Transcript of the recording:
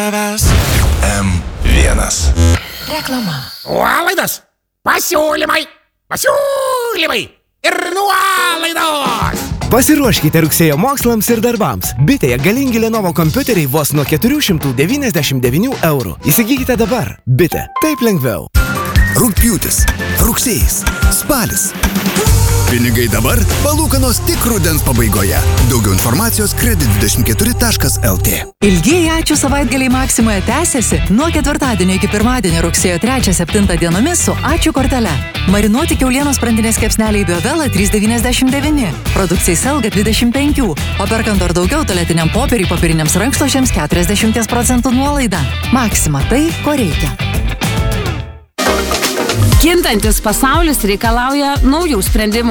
tavęs. M1. Reklama. Nuolaidos, pasiūlymai ir nuolaidos. Pasiruoškite rugsėjo mokslams ir darbams. Bitėje galingi Lenovo kompiuteriai vos nuo 499 €. Įsigykite dabar. Bitė. Taip lengviau. Rugpjūtis, rugsėjis, spalis. Pinigai dabar, palūkanos tik rudens pabaigoje. Daugiau informacijos kredit24.lt. Ilgieji ačiū savaitgaliai Maksimoje tęsiasi nuo ketvirtadienio iki pirmadienio rugsėjo 3-7 dienomis su ačiū kortele. Marinuoti kiaulienos sprandinės kepsneliai Biovela 3,99, produkcijai Selga 25, o perkant dar daugiau tualetiniam popieriui, popieriniams rankšluosčiams 40% nuolaida. Maksima tai, ko reikia. Kintantis pasaulis reikalauja naujų sprendimų.